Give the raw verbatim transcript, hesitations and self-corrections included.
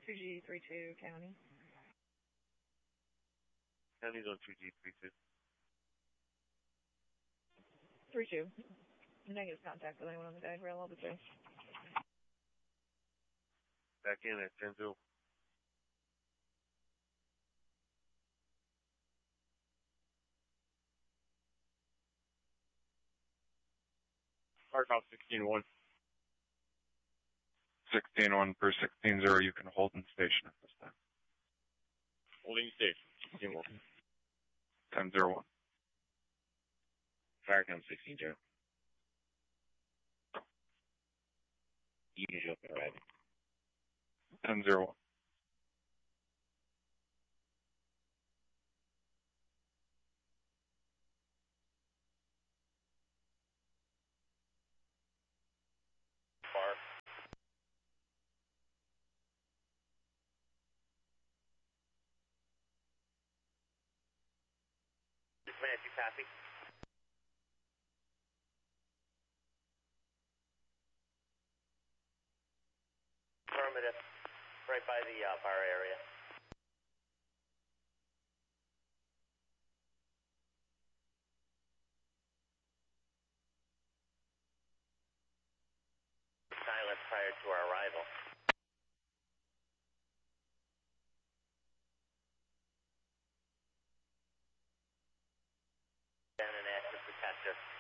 two G three two county. County's on two G three two. three two. Negative contact with anyone on the guide rail, I'll be safe. Back in at ten two. Arcom sixteen one. sixteen one per sixteen zero, you can hold in station at this time. Holding station. sixteen one. ten zero one. Firecom sixteen zero. Usual arriving. ten zero one. Far. Command, you copy? Affirmative. Right by the uh, bar area. Silence prior to our arrival. And an active detector.